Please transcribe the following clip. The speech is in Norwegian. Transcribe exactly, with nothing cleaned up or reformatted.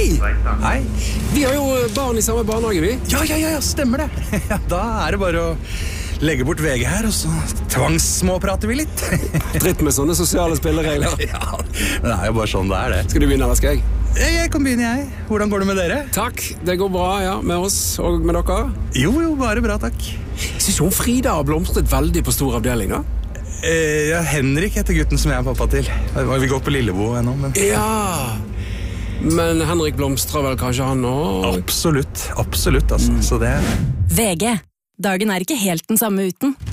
Hei! Hei. Vi har jo barn i samme barnehage, vi. Ja, ja, ja, ja, stemmer det. Ja, da er det bare å legge bort V G her, og så tvangssmåprater vi litt. Dritt med sånne sosiale spilleregler. Ja, men det er jo bare sånn det er det. Skal du begynne, eller skal jeg? Jeg kan begynne, jeg. Hvordan går det med dere? Takk, det går bra, ja, med oss og med dere. Jo, jo, bare bra, takk. Jeg synes hun Frida har blomstret veldig på stor avdeling, da. Eh, ja, Henrik heter gutten som jeg er pappa til. Vi går på Lillebo ennå, men... Ja, men Henrik blomstrer vel kanskje han også? Absolutt, absolutt, altså. Mm. Så det... V G. Dagen er ikke helt den samme uten.